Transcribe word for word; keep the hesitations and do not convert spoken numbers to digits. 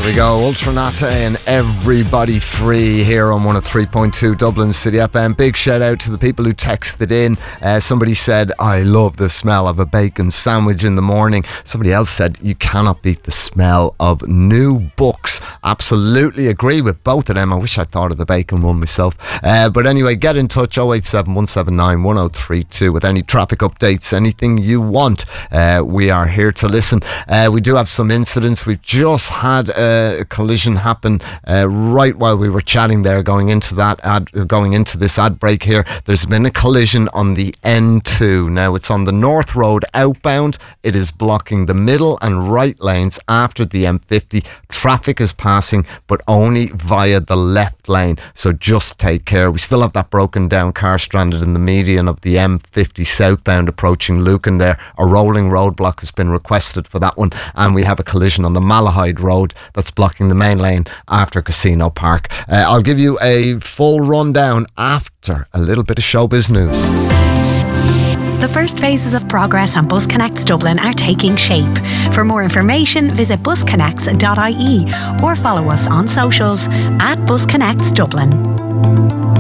we go, Ultranata and Everybody Free here on one oh three point two Dublin City F M. Big shout out to the people who texted in. Uh, somebody said, I love the smell of a bacon sandwich in the morning. Somebody else said, you cannot beat the smell of new books. Absolutely agree with both of them. I wish I thought of the bacon one myself. Uh, but anyway, get in touch, oh eight seven, one seven nine, one oh three two with any traffic updates, anything you want. Uh, we are here to listen. Uh, we do have some incidents. We've just had a collision happen uh, right while we were chatting there, going into that ad, going into this ad break here. There's been a collision on the N two. Now it's on the North Road outbound. It is blocking the middle and right lanes after the M fifty. Traffic is passing, but only via the left lane. So just take care. We still have that broken down car stranded in the median of the M fifty southbound approaching Lucan there. A rolling roadblock has been requested for that one. And we have a collision on the Malahide Road that's blocking the main lane after Casino Park. Uh, I'll give you a full rundown after a little bit of showbiz news. The first phases of progress on Bus Connects Dublin are taking shape. For more information, visit bus connects dot I E or follow us on socials at Bus Connects Dublin.